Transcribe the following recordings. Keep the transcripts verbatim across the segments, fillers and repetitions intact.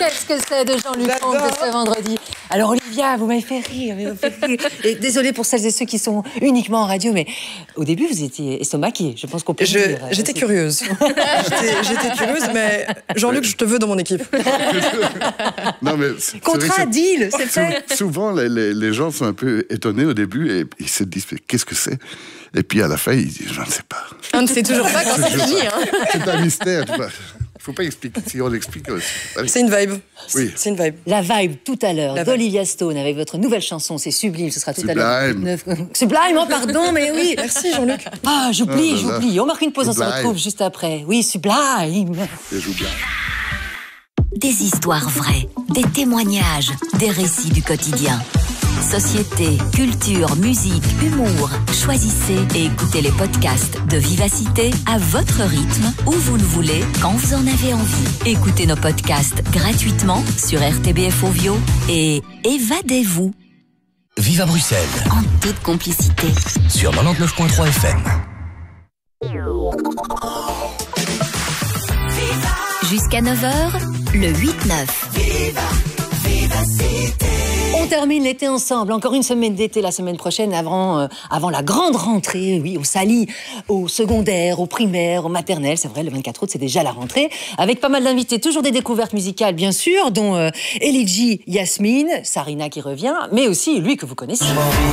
qu'est-ce que c'est de Jean-Luc Comte de ce vendredi. Alors Olivia, vous m'avez fait rire, vous m'avez fait rire. Et désolée pour celles et ceux qui sont uniquement en radio, mais au début vous étiez estomaquée, je pense qu'on peut je, le dire. J'étais curieuse. j'étais, j'étais curieuse, mais Jean-Luc, je te veux dans mon équipe. Non, mais contrat, deal, c'est fait. Souvent, les, les, les gens sont un peu étonnés au début et ils se disent qu'est-ce que c'est? Et puis à la fin, ils disent je ne sais pas. On ne sait toujours pas quand c'est fini. Hein. C'est un mystère. Il ne faut pas expliquer. Si on l'explique. C'est une vibe. Oui. C'est une vibe. La vibe tout à l'heure d'Olivia Stone avec votre nouvelle chanson, c'est sublime. Ce sera tout Sublime. à l'heure. Sublime, oh pardon, mais oui. Merci Jean-Luc. Ah, j'oublie, oh là là. j'oublie. On marque une pause, Sublime. on se retrouve juste après. Oui, sublime. Et j'oublie. Des histoires vraies, des témoignages, des récits du quotidien. Société, culture, musique, humour. Choisissez et écoutez les podcasts de Vivacité à votre rythme, où vous le voulez, quand vous en avez envie. Écoutez nos podcasts gratuitement sur R T B F Ovio et évadez-vous. Vive à Bruxelles. En toute complicité. Sur quatre-vingt-dix-neuf virgule trois F M. Jusqu'à neuf heures, le huit neuf. On termine l'été ensemble. Encore une semaine d'été la semaine prochaine avant, euh, avant la grande rentrée. Oui, on s'allie au secondaire, au primaire, au maternel. C'est vrai, le vingt-quatre août, c'est déjà la rentrée. Avec pas mal d'invités, toujours des découvertes musicales, bien sûr, dont euh, Elidji, Yasmine, Sarina qui revient, mais aussi lui que vous connaissez.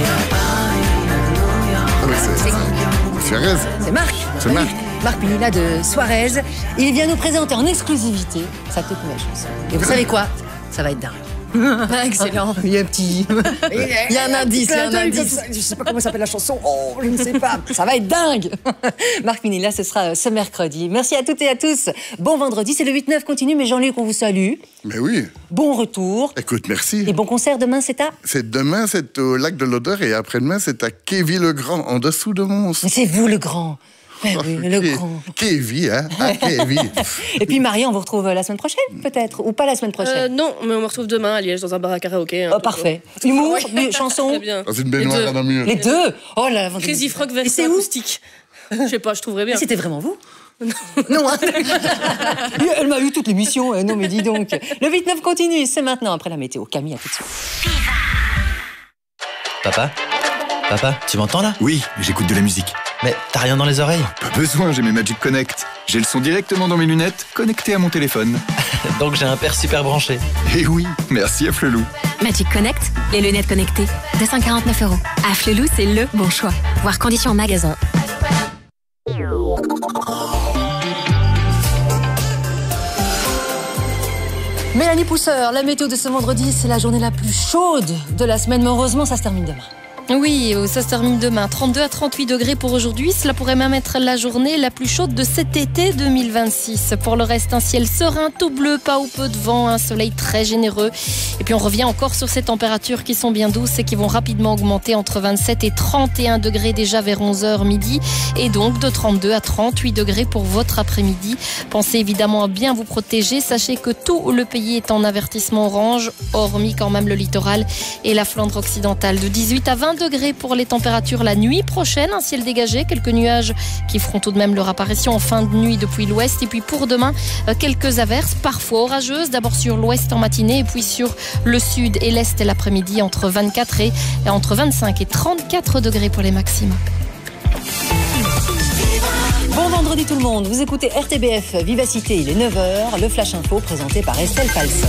Ah, mais c'est, c'est, Suarez. C'est Marc. C'est Oui. Marc. Marc Pinilla de Suarez. Il vient nous présenter en exclusivité sa toute nouvelle chanson. Et vous savez quoi? Ça va être dingue. Ah, excellent. Il y a un petit... Il y a un indice, il y a un indice. Je sais pas comment s'appelle la chanson. Oh, je ne sais pas. Ça va être dingue. Marc Pinilla, ce sera ce mercredi. Merci à toutes et à tous. Bon vendredi, c'est le huit neuf continue, mais Jean-Luc, on vous salue. Mais oui. Bon retour. Écoute, merci. Et bon concert demain, c'est à... C'est demain, c'est au Lac de l'Odeur et après-demain, c'est à Kévy-le-Grand, en dessous de Mons. Mais c'est vous le grand. Eh oui, le Ké- grand. Kévy, hein? À Kévy. Et puis Marie, on vous retrouve la semaine prochaine, peut-être. Ou pas la semaine Euh, prochaine. non, mais on me retrouve demain à Liège dans un bar à karaoké. hein, Oh, parfait. Humour, mu- chanson. Très bien. Dans une baignoire Les deux. à Namur. Les deux. Oh là là. Crazy Frog Et version c'est où? acoustique. Je sais pas, je trouverais bien. Mais c'était vraiment vous? Non, hein. Elle m'a eu toute l'émission. Euh, Non, mais dis donc. Le huit neuf continue, c'est maintenant après la météo. Camille, à tout de suite. Papa? Papa, tu m'entends là? Oui, j'écoute de la musique. Mais t'as rien dans les oreilles? Pas besoin, j'ai mes Magic Connect. J'ai le son directement dans mes lunettes, connecté à mon téléphone. Donc j'ai un père super branché. Et oui, merci à Flelou. Magic Connect, les lunettes connectées, deux cent quarante-neuf euros. À Flelou, c'est le bon choix. Voir conditions en magasin. Mélanie Pousseur, la météo de ce vendredi, c'est la journée la plus chaude de la semaine. Mais heureusement, ça se termine demain. Oui, ça se termine demain. trente-deux à trente-huit degrés pour aujourd'hui. Cela pourrait même être la journée la plus chaude de cet été deux mille vingt-six. Pour le reste, un ciel serein, tout bleu, pas ou peu de vent, un soleil très généreux. Et puis on revient encore sur ces températures qui sont bien douces et qui vont rapidement augmenter entre vingt-sept et trente et un degrés déjà vers onze heures midi. Et donc de trente-deux à trente-huit degrés pour votre après-midi. Pensez évidemment à bien vous protéger. Sachez que tout le pays est en avertissement orange, hormis quand même le littoral et la Flandre occidentale. De dix-huit à vingt degrés pour les températures la nuit prochaine, un ciel dégagé, quelques nuages qui feront tout de même leur apparition en fin de nuit depuis l'ouest. Et puis pour demain, quelques averses, parfois orageuses, d'abord sur l'ouest en matinée et puis sur le sud et l'est l'après-midi entre vingt-quatre et entre vingt-cinq et trente-quatre degrés pour les maximums. Bon vendredi tout le monde, vous écoutez R T B F Vivacité, il est neuf heures, le Flash Info présenté par Estelle Palsson.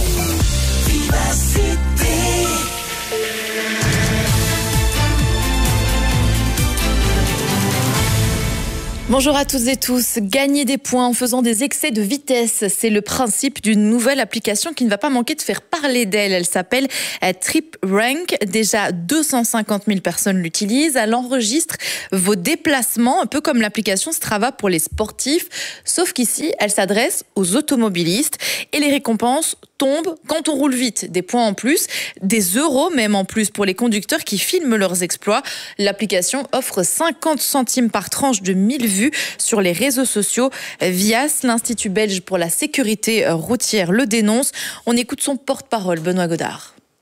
Bonjour à toutes et tous. Gagner des points en faisant des excès de vitesse, c'est le principe d'une nouvelle application qui ne va pas manquer de faire parler d'elle. Elle s'appelle TripRank. Déjà deux cent cinquante mille personnes l'utilisent. Elle enregistre vos déplacements, un peu comme l'application Strava pour les sportifs. Sauf qu'ici, elle s'adresse aux automobilistes et les récompenses tombent quand on roule vite. Des points en plus, des euros même en plus pour les conducteurs qui filment leurs exploits. L'application offre cinquante centimes par tranche de mille vues sur les réseaux sociaux. Vias, l'Institut belge pour la sécurité routière, le dénonce. On écoute son porte-parole, Benoît Godard.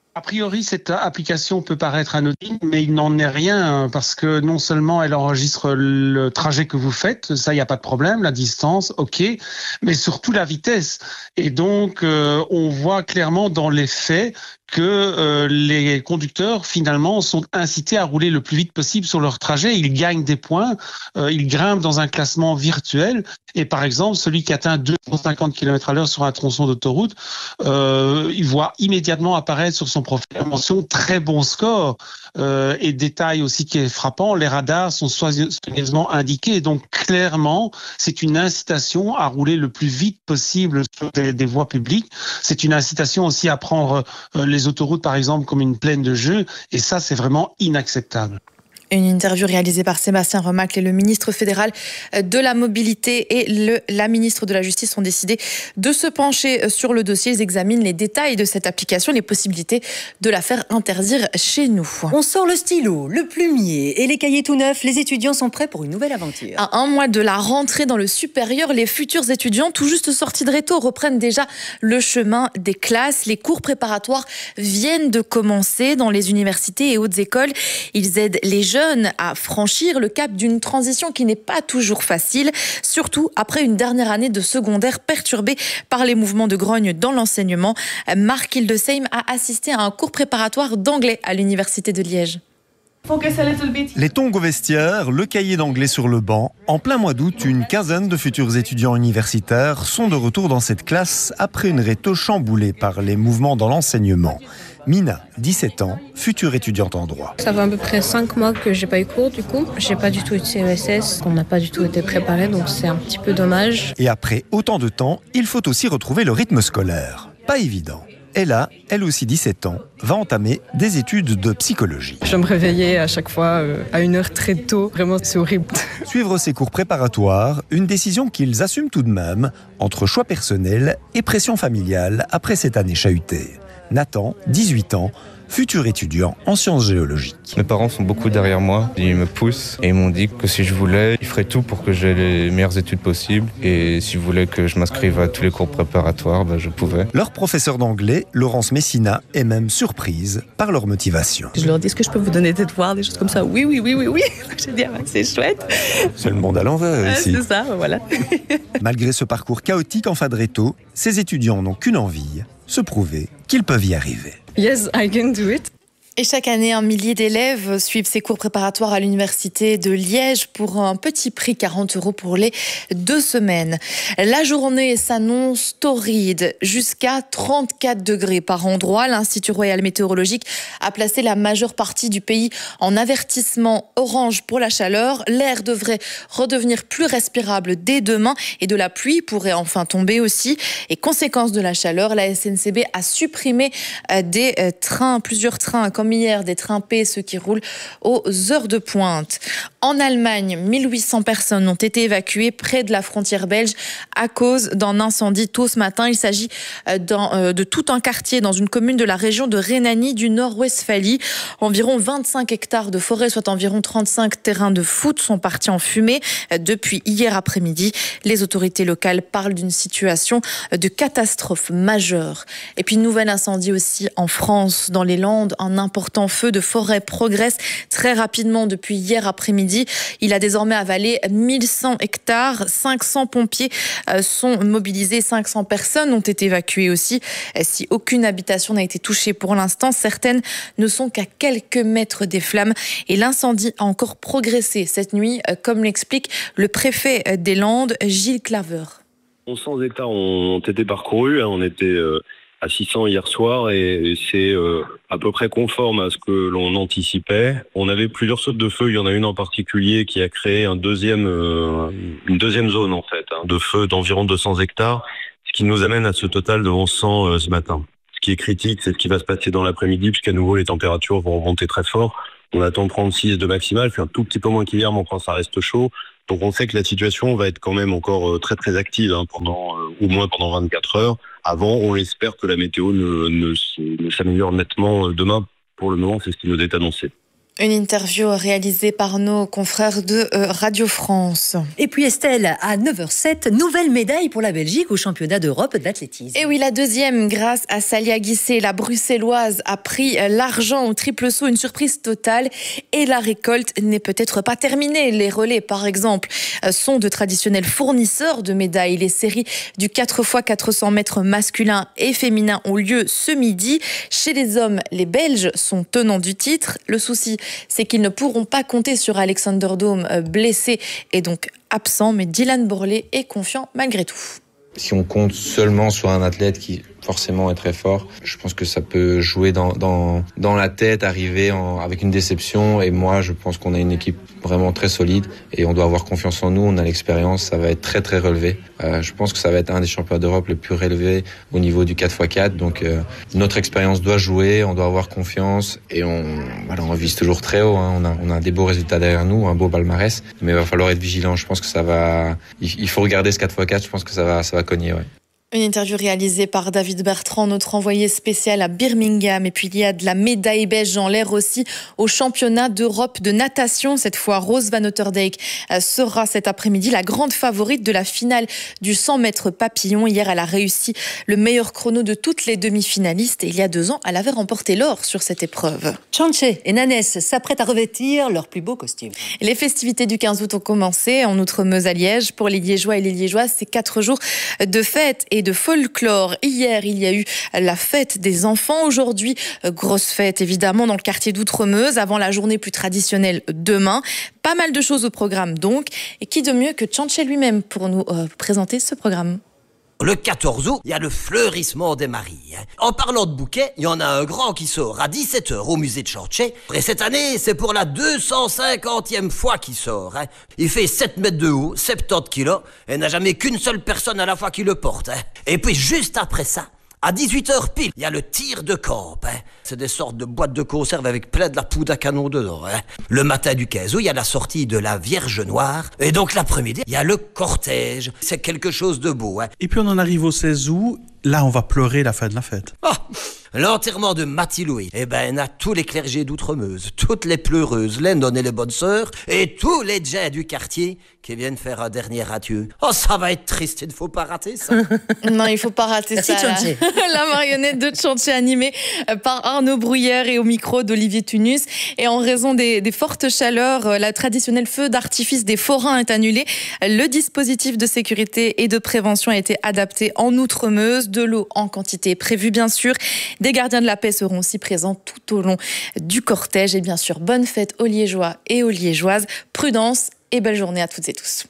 A priori, cette application peut paraître anodine, mais il n'en est rien parce que non seulement elle enregistre le trajet que vous faites, ça, il n'y a pas de problème, la distance, ok, mais surtout la vitesse. Et donc, euh, on voit clairement dans les faits que euh, les conducteurs, finalement, sont incités à rouler le plus vite possible sur leur trajet. Ils gagnent des points, euh, ils grimpent dans un classement virtuel. Et par exemple, celui qui atteint deux cent cinquante kilomètres à l'heure sur un tronçon d'autoroute, euh, il voit immédiatement apparaître sur son profil la mention très bon score. Euh, et détail aussi qui est frappant, les radars sont soigneusement indiqués. Donc clairement, c'est une incitation à rouler le plus vite possible sur des, des voies publiques. C'est une incitation aussi à prendre euh, les autoroutes, par exemple, comme une plaine de jeu. Et ça, c'est vraiment inacceptable. Une interview réalisée par Sébastien Remacle et le ministre fédéral de la Mobilité et le, la ministre de la Justice ont décidé de se pencher sur le dossier. Ils examinent les détails de cette application, les possibilités de la faire interdire chez nous. On sort le stylo, le plumier et les cahiers tout neufs. Les étudiants sont prêts pour une nouvelle aventure. À un mois de la rentrée dans le supérieur, les futurs étudiants tout juste sortis de réto reprennent déjà le chemin des classes. Les cours préparatoires viennent de commencer dans les universités et hautes écoles. Ils aident les jeunes à franchir le cap d'une transition qui n'est pas toujours facile, surtout après une dernière année de secondaire perturbée par les mouvements de grogne dans l'enseignement. Marc Hildesheim a assisté à un cours préparatoire d'anglais à l'université de Liège. Les tongs au vestiaire, le cahier d'anglais sur le banc. En plein mois d'août, une quinzaine de futurs étudiants universitaires sont de retour dans cette classe après une réto chamboulée par les mouvements dans l'enseignement. Mina, dix-sept ans, future étudiante en droit. Ça fait à peu près cinq mois que j'ai pas eu cours du coup. J'ai pas du tout eu de C E S S, on n'a pas du tout été préparé, donc c'est un petit peu dommage. Et après autant de temps, il faut aussi retrouver le rythme scolaire. Pas évident. Ella, elle aussi dix-sept ans, va entamer des études de psychologie. Je me réveillais à chaque fois euh, à une heure très tôt. Vraiment, c'est horrible. Suivre ces cours préparatoires, une décision qu'ils assument tout de même, entre choix personnel et pression familiale après cette année chahutée. Nathan, dix-huit ans, futur étudiant en sciences géologiques. Mes parents sont beaucoup derrière moi, ils me poussent et ils m'ont dit que si je voulais, ils feraient tout pour que j'aie les meilleures études possibles et s'ils voulaient que je m'inscrive à tous les cours préparatoires, ben je pouvais. Leur professeur d'anglais, Laurence Messina, est même surprise par leur motivation. Je leur dis, est-ce que je peux vous donner des devoirs, des choses comme ça? Oui, oui, oui, oui, oui. J'ai dit, ah ben, c'est chouette. C'est le monde à l'envers ah, ici. C'est ça, voilà. Malgré ce parcours chaotique en fin de réto, ces étudiants n'ont qu'une envie, se prouver qu'ils peuvent y arriver. Yes, I can do it. Et chaque année, un millier d'élèves suivent ces cours préparatoires à l'université de Liège pour un petit prix, quarante euros pour les deux semaines. La journée s'annonce torride, jusqu'à trente-quatre degrés par endroit. L'Institut royal météorologique a placé la majeure partie du pays en avertissement orange pour la chaleur. L'air devrait redevenir plus respirable dès demain et de la pluie pourrait enfin tomber aussi. Et conséquence de la chaleur, la S N C B a supprimé des trains, plusieurs trains comme hier, des trains P, ceux qui roulent aux heures de pointe. En Allemagne, mille huit cents personnes ont été évacuées près de la frontière belge à cause d'un incendie tôt ce matin. Il s'agit de tout un quartier dans une commune de la région de Rhénanie du Nord-Westphalie. Environ vingt-cinq hectares de forêt, soit environ trente-cinq terrains de foot, sont partis en fumée depuis hier après-midi. Les autorités locales parlent d'une situation de catastrophe majeure. Et puis, nouvel incendie aussi en France, dans les Landes. Un important feu de forêt progresse très rapidement depuis hier après-midi. Il a désormais avalé mille cent hectares. cinq cents pompiers sont mobilisés. cinq cents personnes ont été évacuées aussi. Si aucune habitation n'a été touchée pour l'instant, certaines ne sont qu'à quelques mètres des flammes. Et l'incendie a encore progressé cette nuit, comme l'explique le préfet des Landes, Gilles Claver. cent hectares ont été parcourus. On était à six cents hier soir et c'est euh, à peu près conforme à ce que l'on anticipait. On avait plusieurs sautes de feu, il y en a une en particulier qui a créé un deuxième, euh, une deuxième zone en fait, hein, de feu d'environ deux cents hectares, ce qui nous amène à ce total de onze cents euh, ce matin. Ce qui est critique, c'est ce qui va se passer dans l'après-midi puisqu'à nouveau les températures vont remonter très fort. On attend trente-six de maximal, fait un tout petit peu moins qu'hier, mais enfin ça reste chaud. Donc on sait que la situation va être quand même encore très très active hein, pendant euh, au moins pendant vingt-quatre heures. Avant, on espère que la météo ne, ne, ne s'améliore nettement demain. Pour le moment, c'est ce qui nous est annoncé. Une interview réalisée par nos confrères de euh, Radio France. Et puis Estelle, à neuf heures zéro sept, nouvelle médaille pour la Belgique au championnat d'Europe d'athlétisme. Et oui, la deuxième, grâce à Salia Guissé, la bruxelloise a pris l'argent au triple saut, une surprise totale. Et la récolte n'est peut-être pas terminée. Les relais, par exemple, sont de traditionnels fournisseurs de médailles. Les séries du quatre fois quatre cents mètres masculin et féminin ont lieu ce midi. Chez les hommes, les Belges sont tenants du titre. Le souci, c'est qu'ils ne pourront pas compter sur Alexander Dome, blessé et donc absent, mais Dylan Borlée est confiant malgré tout. Si on compte seulement sur un athlète qui forcément est très fort, je pense que ça peut jouer dans, dans, dans la tête, arriver en, avec une déception. Et moi, je pense qu'on a une équipe vraiment très solide et on doit avoir confiance en nous, on a l'expérience, ça va être très très relevé. Euh, je pense que ça va être un des championnats d'Europe les plus relevés au niveau du quatre fois quatre. Donc euh, notre expérience doit jouer, on doit avoir confiance et on, voilà, on vise toujours très haut. Hein. On a, on a des beaux résultats derrière nous, un beau palmarès, mais il va falloir être vigilant. Je pense que ça va, il, il faut regarder ce quatre fois quatre, je pense que ça va, ça va cogner, ouais. Une interview réalisée par David Bertrand, notre envoyé spécial à Birmingham. Et puis il y a de la médaille belge en l'air aussi au championnat d'Europe de natation. Cette fois, Rose Van Otterdijk sera cet après-midi la grande favorite de la finale du cent mètres papillon. Hier, elle a réussi le meilleur chrono de toutes les demi-finalistes. Et il y a deux ans, elle avait remporté l'or sur cette épreuve. Tchanche et Nanès s'apprêtent à revêtir leur plus beau costume. Les festivités du quinze août ont commencé en Outre-Meuse à Liège. Pour les Liégeois et les Liégeoises, c'est quatre jours de fête et de folklore. Hier, il y a eu la fête des enfants. Aujourd'hui, grosse fête évidemment dans le quartier d'Outremeuse avant la journée plus traditionnelle demain. Pas mal de choses au programme donc. Et qui de mieux que Tchanche lui-même pour nous euh, présenter ce programme. Le quatorze août, il y a le fleurissement des maris. En parlant de bouquets, il y en a un grand qui sort à dix-sept heures au musée de Tchanche. Et cette année, c'est pour la deux cent cinquantième fois qu'il sort. Il fait sept mètres de haut, soixante-dix kilos, et n'a jamais qu'une seule personne à la fois qui le porte. Et puis juste après ça, à dix-huit heures pile, il y a le tir de camp. Hein. C'est des sortes de boîtes de conserve avec plein de la poudre à canon dedans. Hein. Le matin du quinze août, il y a la sortie de la Vierge Noire. Et donc l'après-midi, il y a le cortège. C'est quelque chose de beau. Hein. Et puis on en arrive au seize août. Là, on va pleurer la fin de la fête. Oh, l'enterrement de Mathie Louis. Eh ben, on a tous les clergés d'Outremeuse, toutes les pleureuses, les nonnes et les bonnes sœurs, et tous les gens du quartier qui viennent faire un dernier adieu. Oh, ça va être triste, il ne faut pas rater ça. Non, il ne faut pas rater Merci ça. Tchanche. La, la marionnette de Tchanche animée par Arnaud Bruyère et au micro d'Olivier Tunus. Et en raison des, des fortes chaleurs, la traditionnelle feu d'artifice des forains est annulé. Le dispositif de sécurité et de prévention a été adapté en Outremeuse. De l'eau en quantité prévue, bien sûr. Des gardiens de la paix seront aussi présents tout au long du cortège. Et bien sûr, bonne fête aux Liégeois et aux Liégeoises. Prudence et belle journée à toutes et tous.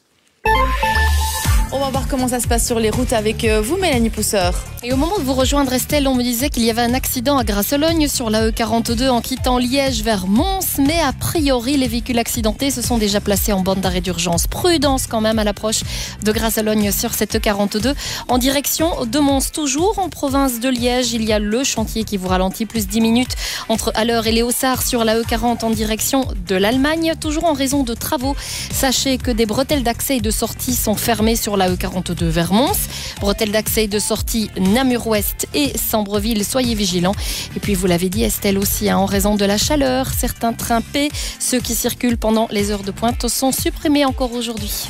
On va voir comment ça se passe sur les routes avec vous, Mélanie Pousseur. Et au moment de vous rejoindre, Estelle, on me disait qu'il y avait un accident à Grasselogne sur la E quarante-deux en quittant Liège vers Mons. Mais a priori, les véhicules accidentés se sont déjà placés en bande d'arrêt d'urgence. Prudence quand même à l'approche de Grasselogne sur cette E quarante-deux. En direction de Mons, toujours en province de Liège, il y a le chantier qui vous ralentit, plus dix minutes entre Haller et Léossard sur la E quarante en direction de l'Allemagne. Toujours en raison de travaux. Sachez que des bretelles d'accès et de sortie sont fermées sur la E quarante-deux vers Mons. Bretelles d'accès et de sortie Namur-Ouest et Sambreville, soyez vigilants. Et puis vous l'avez dit Estelle aussi, hein, en raison de la chaleur, certains trains P, ceux qui circulent pendant les heures de pointe, sont supprimés encore aujourd'hui.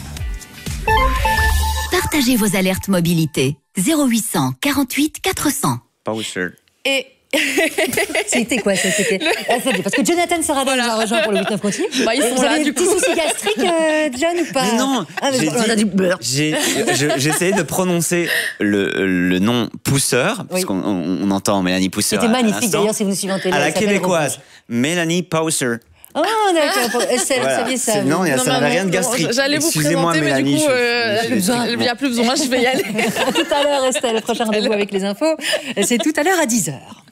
Partagez vos alertes mobilité. zéro huit cent quarante-huit quatre cents. Power. Et C'était quoi ça c'était... Le... Parce que Jonathan Sarada voilà. nous a rejoint pour le huit neuf continu. Bah, ils sont Vous là, avez du un petit coup. souci gastrique, euh, John, ou pas? Mais non, ah, mais j'ai, on a dit beurre. J'ai, je, j'ai essayé de prononcer le, le nom Pousseur, oui. parce qu'on on, on entend Mélanie Pousseur. C'était magnifique d'ailleurs si vous nous suivez en télé. À la québécoise, Mélanie Pousser. Oh d'accord, Estelle, voilà. Vous saviez ça. C'est, non, non ça n'avait rien de gastrique. J'allais vous Excusez-moi, présenter, Mélanie, mais du coup, je, euh, je, il n'y a plus besoin, je vais y aller. À tout à l'heure, Estelle, le prochain rendez-vous avec les infos, c'est tout à l'heure à dix heures.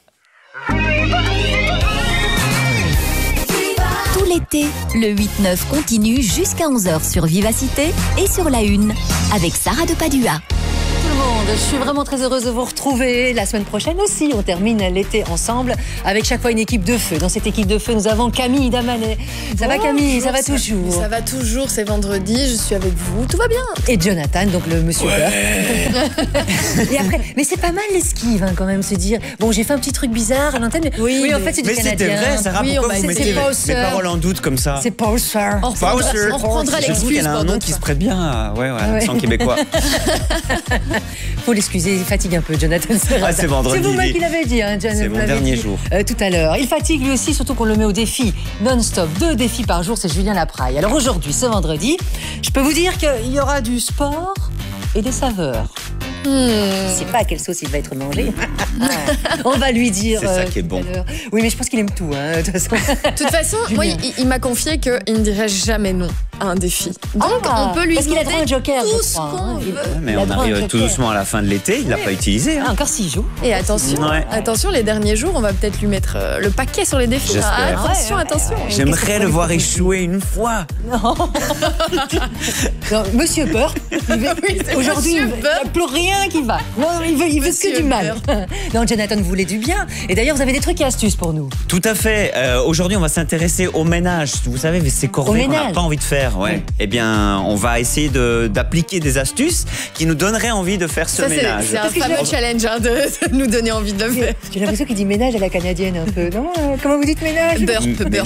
Tout l'été, le huit neuf continue jusqu'à onze heures sur Vivacité et sur la une avec Sarah de Padua. Tout le monde, je suis vraiment très heureuse de vous retrouver. La semaine prochaine aussi, on termine l'été ensemble avec chaque fois une équipe de feu. Dans cette équipe de feu, nous avons Camille Damanet. Ça va Camille, ça va toujours? Ça va toujours, c'est vendredi, je suis avec vous, tout va bien. Et Jonathan, donc le monsieur Beurre. Et après, mais c'est pas mal l'esquive hein, quand même, se dire, bon j'ai fait un petit truc bizarre à l'antenne, mais oui, oui en fait c'est du mais canadien. Mais c'était vrai, Sarah, oui, pourquoi vous mettez mes paroles en doute comme ça? C'est Pauser. On reprendra, on reprendra l'excuse. Elle a un nom qui se prête bien à ouais, ouais, l'accent ouais. québécois. Faut l'excuser, il fatigue un peu, Jonathan. Ah, c'est vendredi. C'est vous-même qui l'avez dit, hein, Jonathan. C'est mon dernier dit, jour. Euh, tout à l'heure. Il fatigue lui aussi, surtout qu'on le met au défi non-stop. Deux défis par jour, c'est Julien Lapraille. Alors aujourd'hui, ce vendredi, je peux vous dire qu'il y aura du sport et des saveurs. Hmm. Je ne sais pas à quelle sauce il va être mangé. On va lui dire. C'est ça euh, qui est bon. Oui, mais je pense qu'il aime tout. Hein, de toute façon, de toute façon moi, il, il m'a confié qu'il ne dirait jamais non à un défi. Donc, ah, on peut lui parce demander qu'il a un joker, tout ce qu'on hein. veut. Ouais, mais on arrive tout doucement à la fin de l'été, il ne l'a oui. pas utilisé. Hein. Ah, encore six jours. Et attention, ouais. attention, les derniers jours, on va peut-être lui mettre euh, le paquet sur les défis. J'espère. Ah, attention, ouais, attention. ouais, ouais. J'aimerais le voir échouer une fois. Non. non Monsieur Beurre, oui, aujourd'hui, il n'y a plus rien qui va. Non, il veut, il veut que du mal. Non, Jonathan, vous voulez du bien. Et d'ailleurs, vous avez des trucs et astuces pour nous. Tout à fait. Euh, aujourd'hui, on va s'intéresser au ménage. Vous savez, ces corvées qu'on n'a pas envie de faire. Ouais. Oui. Eh bien, on va essayer de, d'appliquer des astuces qui nous donneraient envie de faire ce Ça, ménage. C'est, c'est un fameux challenge hein, de, de nous donner envie de le faire. J'ai l'impression qu'il dit ménage à la canadienne un peu. Non, euh, comment vous dites ménage? Beurre, beurre.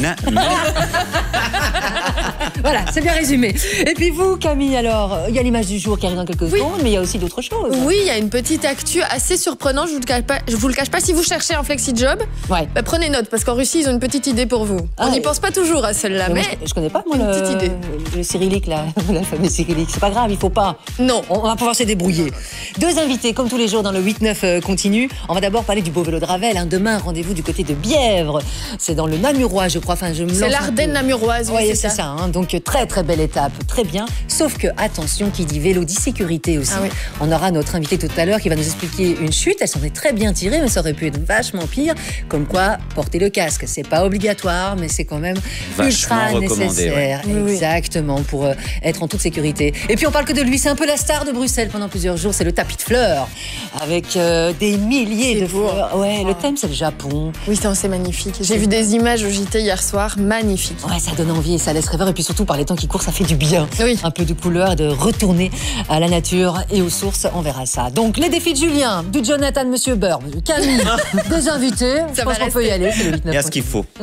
Voilà, c'est bien résumé. Et puis vous, Camille, alors, il y a l'image du jour qui arrive dans quelques oui. secondes, mais il y a aussi d'autres choses. Oui, il y a une petite actu assez surprenante. Je vous le cache pas. Je vous le cache pas. Si vous cherchez un flexi-job, ouais. bah, prenez note parce qu'en Russie, ils ont une petite idée pour vous. Ah, on n'y pense pas toujours à celle-là, mais, mais je, je connais pas moi une le, petite idée. Le cyrillique là, la fameuse cyrillique. C'est pas grave, il faut pas. Non, on, on va pouvoir se débrouiller. Deux invités, comme tous les jours dans le huit neuf euh, continu. On va d'abord parler du beau vélo de Ravel. Hein. Demain, rendez-vous du côté de Bièvre. C'est dans le Namurois, je crois. Enfin, je me c'est l'Ardenne namuroise. Oui, oui, c'est, c'est ça. ça hein. Donc très très belle étape, très bien. Sauf que attention, qui dit vélo dit sécurité aussi. Ah, oui. On aura notre invité tout à l'heure qui va nous expliquer une chute. Elle s'en est très bien tirée, mais ça aurait pu être vachement pire. Comme quoi, porter le casque, c'est pas obligatoire, mais c'est quand même vachement ultra nécessaire. Ouais. Exactement, pour euh, être en toute sécurité. Et puis on parle que de lui, c'est un peu la star de Bruxelles pendant plusieurs jours. C'est le tapis de fleurs avec euh, des milliers c'est de beau. fleurs. Ouais, oh. Le thème c'est le Japon. Oui, c'est magnifique. J'ai vu des images au J T hier soir, magnifique. Ouais, ça donne envie et ça laisse rêveur. Et puis surtout par les temps qui courent, ça fait du bien. Oui. Un peu de couleur, de retourner à la nature et aux sources. On verra ça. Donc les défis de Julien, du Jonathan, Monsieur Beurre, Camille, des invités. Ça Je pense qu'on peut y aller. C'est le huit neuf. Il y a ce qu'il faut.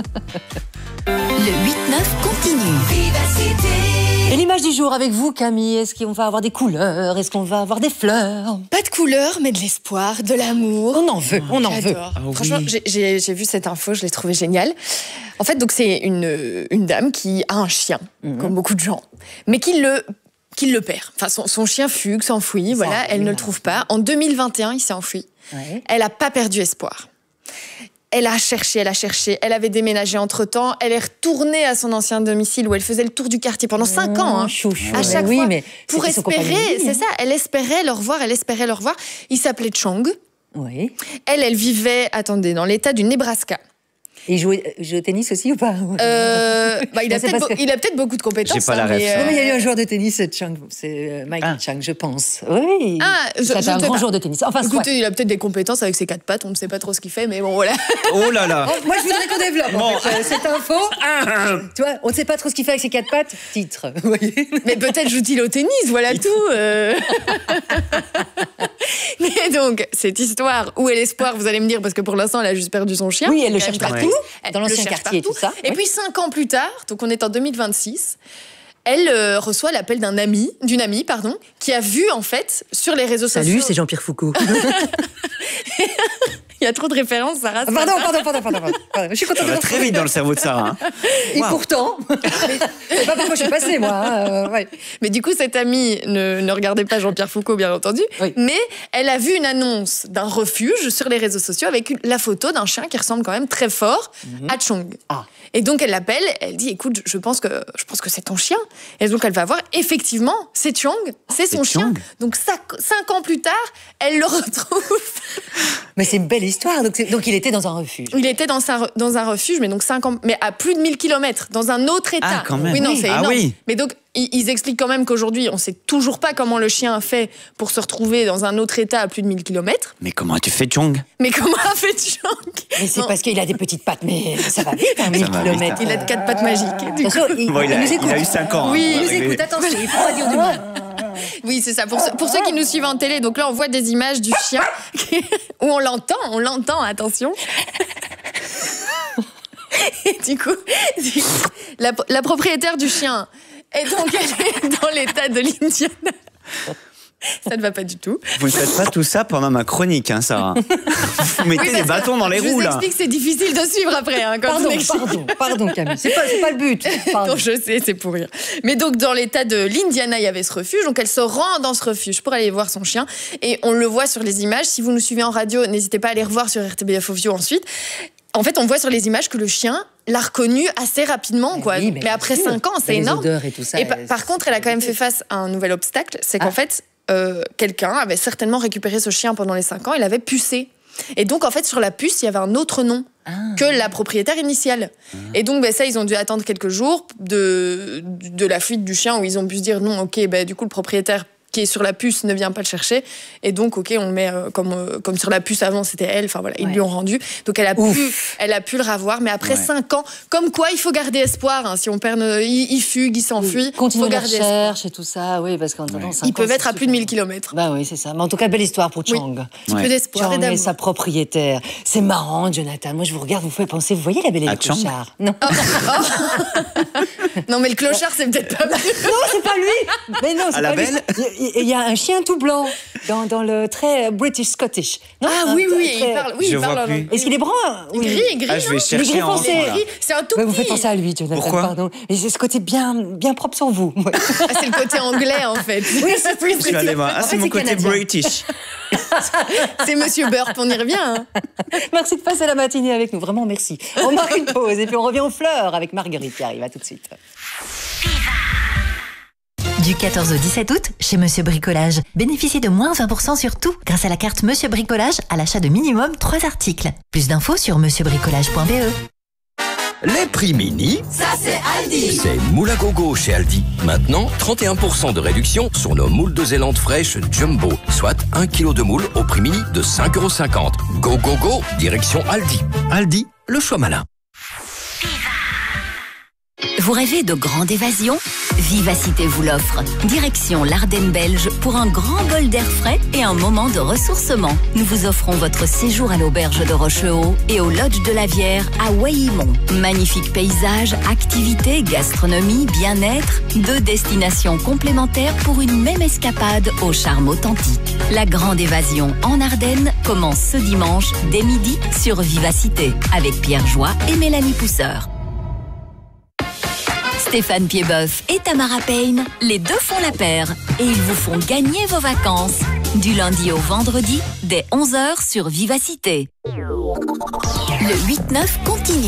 Le huit neuf continue. Et l'image du jour avec vous, Camille, est-ce qu'on va avoir des couleurs? Est-ce qu'on va avoir des fleurs? Pas de couleurs, mais de l'espoir, de l'amour. On en veut, on en veut. Ah, oui. Franchement, j'ai, j'ai, j'ai vu cette info, je l'ai trouvée géniale. En fait, donc c'est une, une dame qui a un chien, mm-hmm. comme beaucoup de gens, mais qui le... qu'il le perd. Enfin, son, son chien fugue, s'enfuit, voilà, ça, elle ne le trouve pas. En deux mille vingt et un, il s'est enfui. Ouais. Elle n'a pas perdu espoir. Elle a cherché, elle a cherché, elle avait déménagé entre-temps, elle est retournée à son ancien domicile où elle faisait le tour du quartier pendant cinq mmh, ans. Hein. Chouchou. À chaque oui, fois, mais pour espérer, c'est ça, elle espérait le revoir, elle espérait le revoir. Il s'appelait Chong. Oui. Elle, elle vivait, attendez, dans l'état du Nebraska. Et il jouait, il joue au tennis aussi ou pas? euh, bah, il, a peut-être que... il a peut-être beaucoup de compétences. J'ai pas la hein, ref. Mais, euh... mais il y a eu un joueur de tennis, Chang, c'est Michael ah. Chang, je pense. Oui. Ah, je, c'est je un grand pas. joueur de tennis. Enfin, écoutez, soit. il a peut-être des compétences avec ses quatre pattes. On ne sait pas trop ce qu'il fait, mais bon, voilà. Oh là là. Oh, moi, je voudrais qu'on développe bon. en fait, cette info. Tu vois, on ne sait pas trop ce qu'il fait avec ses quatre pattes. Titre. Vous voyez. Mais peut-être joue-t-il au tennis. Voilà tout. Euh... Mais donc, cette histoire, où est l'espoir? Vous allez me dire, parce que pour l'instant, elle a juste perdu son chien. Oui, elle le cherche partout, ouais. dans l'ancien quartier et tout ça. Et oui. puis, cinq ans plus tard, donc on est en deux mille vingt-six, elle euh, reçoit l'appel d'un ami, d'une amie, pardon, qui a vu, en fait, sur les réseaux Salut, sociaux... Salut, c'est Jean-Pierre Foucault. Il y a trop de références, Sarah. Pardon, pardon, pardon, pardon, pardon. Je suis contente. Ça va très vite dans le cerveau de Sarah. Hein. Et wow. pourtant, c'est pas pourquoi je suis passée, moi. Hein, euh, ouais. Mais du coup, cette amie ne, ne regardait pas Jean-Pierre Foucault, bien entendu, oui. mais elle a vu une annonce d'un refuge sur les réseaux sociaux avec une, la photo d'un chien qui ressemble quand même très fort mm-hmm. à Chong. Ah. Et donc, elle l'appelle, elle dit, écoute, je pense que, je pense que c'est ton chien. Et donc, elle va voir, effectivement, c'est Chong, c'est son c'est chien. Chong. Donc, cinq, cinq ans plus tard, elle le retrouve. Mais c'est une belle histoire. Donc, donc il était dans un refuge. Il était dans un, dans un refuge, mais donc cinq ans, mais à plus de mille kilomètres, dans un autre état. Ah, quand même. Oui, non, Oui. c'est Ah énorme. oui. Mais donc, ils, ils expliquent quand même qu'aujourd'hui, on sait toujours pas comment le chien a fait pour se retrouver dans un autre état à plus de mille kilomètres. Mais comment as-tu fait, Chong? Mais comment a fait Chong? Mais c'est parce qu'il a des petites pattes, mais ça va vite, hein, mille va kilomètres. Il a de quatre pattes magiques. Du Attention, coup. il, Bon, il, il a, nous écoute. il a eu cinq ans. Oui, hein, Il nous pour régler. écoute, attention, il faut pas dire du mal. Oui, c'est ça. Pour, ceux, pour ceux qui nous suivent en télé, donc là, on voit des images du chien qui- où on l'entend, on l'entend, attention. Et du coup, la, la propriétaire du chien est donc allée dans l'état de l'Indiana. Ça ne va pas du tout. Vous ne faites pas tout ça pendant ma chronique, hein, Sarah. Vous mettez Oui, des parce bâtons que dans les je roues, vous là. explique que c'est difficile de suivre après. Hein, quand Pardon, on explique. pardon, pardon, Camille. C'est pas, c'est pas le but. Pardon. Non, je sais, c'est pour rire. Mais donc, dans l'état de l'Indiana, il y avait ce refuge. Donc, elle se rend dans ce refuge pour aller voir son chien. Et on le voit sur les images. Si vous nous suivez en radio, n'hésitez pas à aller revoir sur R T B F Audio ensuite. En fait, on voit sur les images que le chien l'a reconnu assez rapidement, quoi. oui, mais mais bien après sûr. cinq ans, c'est Les énorme. odeurs et tout ça, pa- elles- par contre, elle a quand même fait face à un nouvel obstacle. C'est qu'en Ah. fait, euh, quelqu'un avait certainement récupéré ce chien pendant les cinq ans. Il avait pucé. Et donc, en fait, sur la puce, il y avait un autre nom que la propriétaire initiale. Et donc, ben, ça, ils ont dû attendre quelques jours de, de la fuite du chien où ils ont pu se dire non, ok, ben, du coup, le propriétaire qui est sur la puce ne vient pas le chercher. Et donc, ok, on le met euh, comme, euh, comme sur la puce avant, c'était elle. Enfin, voilà, ils Ouais. lui ont rendu. Donc, elle a, pu, elle a pu le revoir. Mais après Ouais. cinq ans, comme quoi, il faut garder espoir. Hein. Si on perd, nos- il, il fugue, il s'enfuit. Continuer faut la garder espoir. recherche et tout ça, oui, parce qu'en attendant, cinq Ils ans, peuvent c'est être à plus de super. mille kilomètres. Bah oui, c'est ça. Mais en tout cas, belle histoire pour Oui. Chang. Un petit Ouais. peu d'espoir et Chang et d'amour. sa propriétaire. C'est marrant, Jonathan. Moi, je vous regarde, vous faites penser, vous voyez la belle et À le Chang clochard? Non. Non, mais le clochard, c'est peut-être pas mieux. Non, c'est pas lui. Mais non, c'est À la pas lui. belle Il y, il y a un chien tout blanc dans, dans le très British Scottish. Non, Ah un oui, très- oui, il très- parle. Oui, Je il vois parle en plus. anglais. Est-ce qu'il est brun? Oui. Gris, gris, Ah, je vais non chercher Les gris en foncés. rond, là. Gris, c'est un tout Ouais, vous petit. faites penser à lui, Jonathan, Pourquoi pardon. Et c'est ce côté bien, bien propre sur vous. Ouais. Ah, c'est le côté anglais, en fait. Oui, c'est plus. Je vais aller voir. Ah, En c'est fait, mon côté canadien. British. C'est Monsieur Burp, on y revient. Hein. Merci de passer la matinée avec nous, vraiment merci. On marque une pause et puis on revient aux fleurs avec Marguerite qui arrive, à tout de suite. Du quatorze au dix-sept août, chez Monsieur Bricolage, bénéficiez de moins vingt pour cent sur tout grâce à la carte Monsieur Bricolage à l'achat de minimum trois articles. Plus d'infos sur monsieur bricolage point b e. Les prix mini, Ça, c'est Aldi. c'est moule à gogo chez Aldi. Maintenant, trente et un pour cent de réduction sur nos moules de Zélande fraîches Jumbo, soit un kilo de moule au prix mini de cinq euros cinquante. Go, go, go, direction Aldi. Aldi, le choix malin. Vous rêvez de grande évasion? Vivacité vous l'offre. Direction l'Ardenne belge pour un grand bol d'air frais et un moment de ressourcement. Nous vous offrons votre séjour à l'auberge de Rochehaut et au lodge de la Vière à Waillimont. Magnifiques paysages, activités, gastronomie, bien-être, deux destinations complémentaires pour une même escapade au charme authentique. La grande évasion en Ardennes commence ce dimanche dès midi sur Vivacité avec Pierre Joie et Mélanie Pousseur. Stéphane Piedboeuf et Tamara Payne, les deux font la paire et ils vous font gagner vos vacances. Du lundi au vendredi, dès onze heures sur Vivacité. Le huit neuf continue.